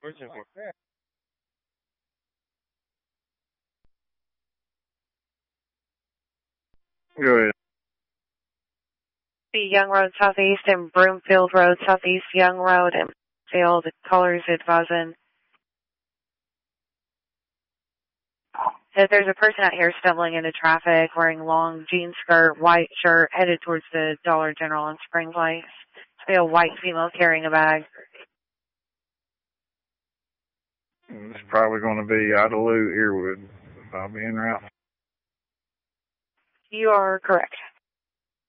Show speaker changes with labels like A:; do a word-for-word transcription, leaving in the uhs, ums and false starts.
A: Where's it for? Go ahead.
B: Young Road Southeast and Broomfield Road Southeast, Young Road and Field. Callers advising that there's a person out here stumbling into traffic wearing long jean skirt, white shirt, headed towards the Dollar General in Spring Place. See a white female carrying a bag.
A: It's probably going to be Idalou Earwood, if I'll be en route.
B: You are correct.